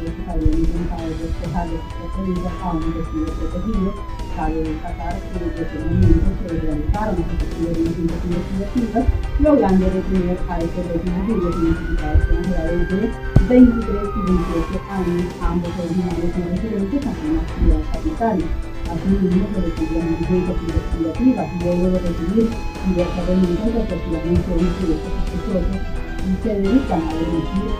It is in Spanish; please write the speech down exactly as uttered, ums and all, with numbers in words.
veces habían intentado despejar los proteínas a un tejido protegido. Cabe destacar que desde ese momento se realizaron efectivamente investigativas, logrando detener a estos dos individuos identificados como edades de veintitrés y veintiocho años, ambos originarios no residentes aquí en la ciudad capital. Asimismo, se les dio diligencias investigativas luego de recibir diversas denuncias de efectivamente un sujeto sospechoso y se dedican a dirigir